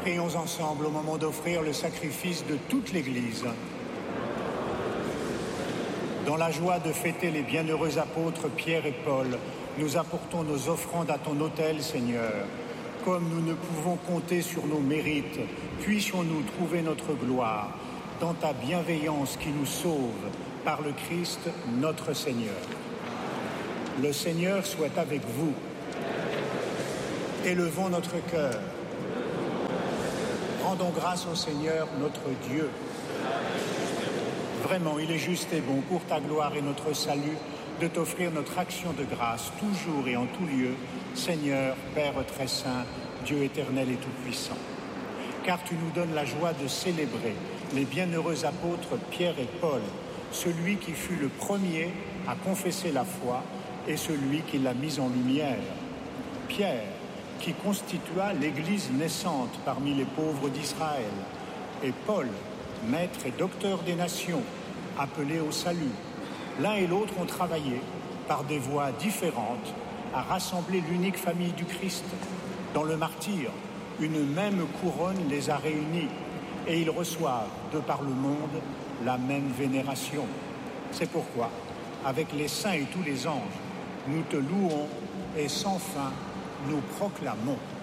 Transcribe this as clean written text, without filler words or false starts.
Prions ensemble au moment d'offrir le sacrifice de toute l'Église. Dans la joie de fêter les bienheureux apôtres Pierre et Paul, nous apportons nos offrandes à ton autel, Seigneur. Comme nous ne pouvons compter sur nos mérites, puissions-nous trouver notre gloire dans ta bienveillance qui nous sauve par le Christ notre Seigneur. Le Seigneur soit avec vous. Élevons notre cœur. Rendons grâce au Seigneur notre Dieu. Vraiment, il est juste et bon pour ta gloire et notre salut de t'offrir notre action de grâce toujours et en tout lieu, Seigneur, Père très saint, Dieu éternel et tout-puissant. Car tu nous donnes la joie de célébrer les bienheureux apôtres Pierre et Paul, celui qui fut le premier à confesser la foi et celui qui l'a mise en lumière. Pierre, qui constitua l'Église naissante parmi les pauvres d'Israël, et Paul, maître et docteur des nations, appelé au salut. L'un et l'autre ont travaillé, par des voies différentes, à rassembler l'unique famille du Christ. Dans le martyre, une même couronne les a réunis, et ils reçoivent, de par le monde, la même vénération. C'est pourquoi, avec les saints et tous les anges, nous te louons et sans fin nous proclamons.